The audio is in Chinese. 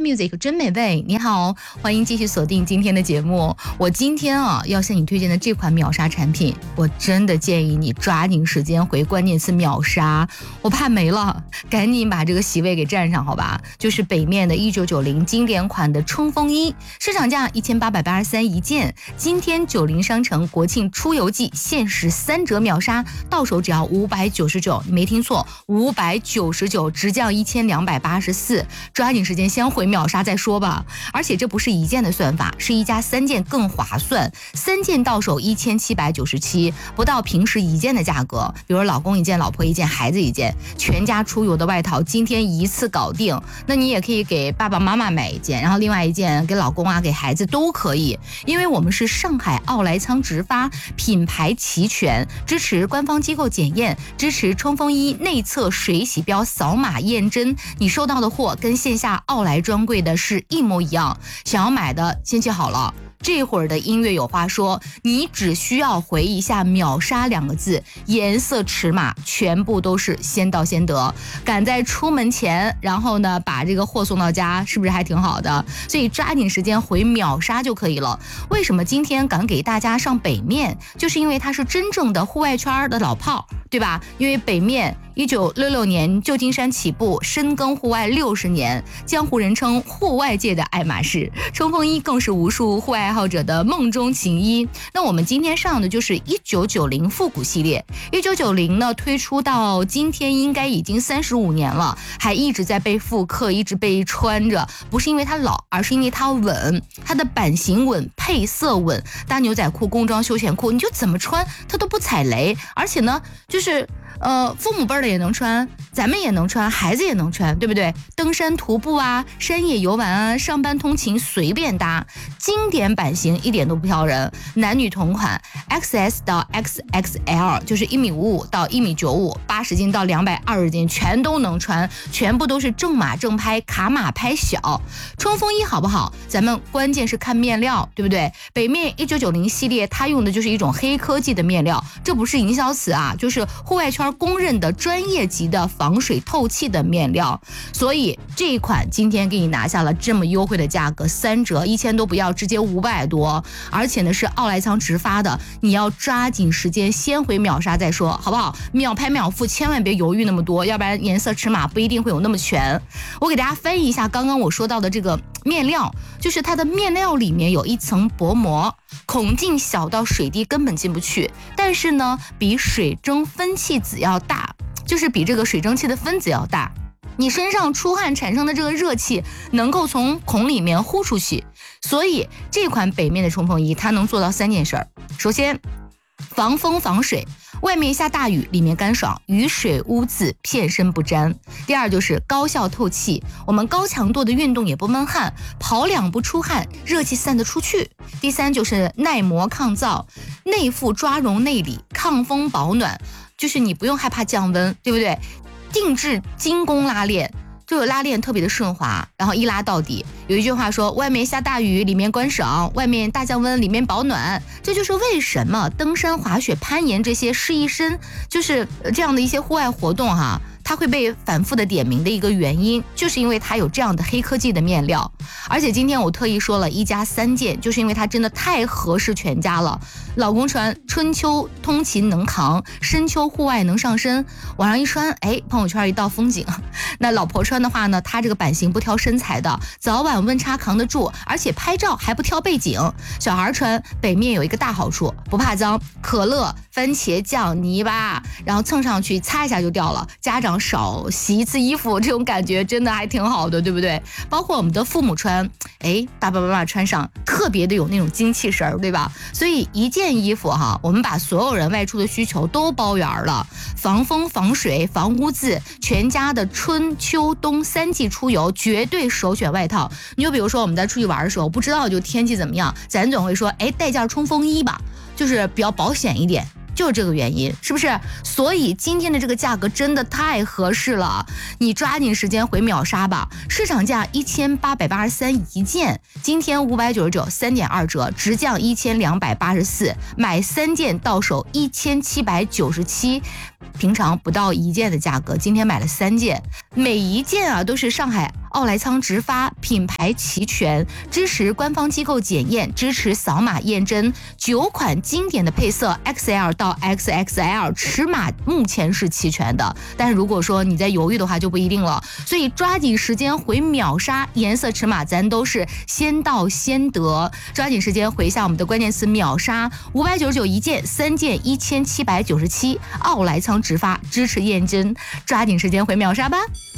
Music 真美味，你好，欢迎继续锁定今天的节目。我今天要向你推荐的这款秒杀产品，我真的建议你抓紧时间回关键词秒杀，我怕没了，赶紧把这个席位给占上，好吧？就是北面的1990经典款的冲锋衣，市场价1883一件，今天90商城国庆出游季限时3折秒杀，到手只要599，你没听错，599，直降1284，抓紧时间先回秒杀再说吧。而且这不是一件的算法，是1加3件更划算，3件到手1797，不到平时1件的价格。比如老公1件，老婆1件，孩子1件，全家出游的外套今天一次搞定。那你也可以给爸爸妈妈买1件，然后另外1件给老公啊，给孩子都可以。因为我们是上海奥莱仓直发，品牌齐全，支持官方机构检验，支持冲锋衣内侧水洗标扫码验真，你收到的货跟线下奥莱专柜的是一模一样。想要买的先记好了，这会儿的音乐有话说，你只需要回一下秒杀2个字，颜色尺码全部都是先到先得，赶在出门前，然后呢把这个货送到家，是不是还挺好的？所以抓紧时间回秒杀就可以了。为什么今天敢给大家上北面，就是因为它是真正的户外圈的老炮，对吧？因为北面1966年旧金山起步，深耕户外60年，江湖人称户外界的爱马仕，冲锋衣更是无数户外爱好者的梦中情衣。那我们今天上的就是1990复古系列，1990呢推出到今天应该已经35年了，还一直在被复刻，一直被穿着，不是因为它老，而是因为它稳，它的版型稳，配色稳，大牛仔裤、工装休闲裤，你就怎么穿它都不踩雷，而且呢就是父母辈的也能穿，咱们也能穿，孩子也能穿，对不对？登山徒步啊，山野游玩啊，上班通勤随便搭，经典版型一点都不挑人，男女同款 XS 到 XXL， 就是1.55米到1.95米，80斤到220斤全都能穿，全部都是正码正拍，卡码拍小。冲锋衣好不好？咱们关键是看面料，对不对？北面1990系列它用的就是一种黑科技的面料，这不是营销词啊，就是户外圈公认的专业级的防水透气的面料。所以这一款今天给你拿下了这么优惠的价格，3折，1000都不要，直接500多，而且呢是奥莱仓直发的，你要抓紧时间先回秒杀再说，好不好？秒拍秒付，千万别犹豫那么多，要不然颜色尺码不一定会有那么全。我给大家翻译一下刚刚我说到的这个面料，就是它的面料里面有一层薄膜，孔径小到水滴根本进不去，但是呢比水蒸分气子要大，就是比这个水蒸气的分子要大，你身上出汗产生的这个热气能够从孔里面呼出去。所以这款北面的冲锋衣它能做到3件事儿。首先防风防水，外面下大雨，里面干爽，雨水污渍片身不沾。第二就是高效透气，我们高强度的运动也不闷汗，跑两步出汗，热气散得出去。第三就是耐磨抗燥，内附抓绒内里，抗风保暖，就是你不用害怕降温，对不对？定制精工拉链，这个拉链特别的顺滑，然后一拉到底。有一句话说，外面下大雨，里面干爽，外面大降温，里面保暖。这就是为什么登山、滑雪、攀岩这些试一身，就是这样的一些户外活动哈，它会被反复的点名的一个原因，就是因为它有这样的黑科技的面料。而且今天我特意说了1加3件，就是因为它真的太合适全家了。老公穿春秋通勤能扛，深秋户外能上身，晚上一穿，朋友圈一道风景。那老婆穿的话呢，它这个版型不挑身材的，早晚温差扛得住，而且拍照还不挑背景。小孩穿北面有一个大好处，不怕脏，可乐、番茄酱、泥巴，然后蹭上去擦一下就掉了。家长少洗一次衣服，这种感觉真的还挺好的，对不对？包括我们的父母穿，爸爸妈妈穿上特别的有那种精气神，对吧？所以一件衣服哈，我们把所有人外出的需求都包圆了，防风防水防污渍，全家的春秋冬3季出游绝对首选外套。你就比如说我们在出去玩的时候，不知道就天气怎么样，咱总会说带件冲锋衣吧，就是比较保险一点，就是这个原因，是不是？所以今天的这个价格真的太合适了，你抓紧时间回秒杀吧。市场价1883一件，今天599，3.2折，直降1284，买3件到手1797，平常不到1件的价格，今天买了3件，每一件啊都是上海奥莱仓直发，品牌齐全，支持官方机构检验，支持扫码验真，9款经典的配色 XL 到 XXL 尺码目前是齐全的，但是如果说你在犹豫的话就不一定了，所以抓紧时间回秒杀，颜色尺码咱都是先到先得，抓紧时间回一下我们的关键词秒杀，599一件，3件1797，奥莱仓直发支持验真，抓紧时间回秒杀吧。